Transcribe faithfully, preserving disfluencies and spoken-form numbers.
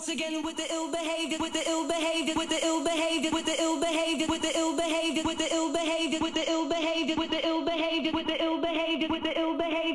once again with the ill behavior, with the ill behavior, with the ill behavior, with the ill behavior, with the ill behavior, with the ill behavior, with the ill behavior, with the ill behavior, with the ill behavior, with the ill behavior, with the ill behavior.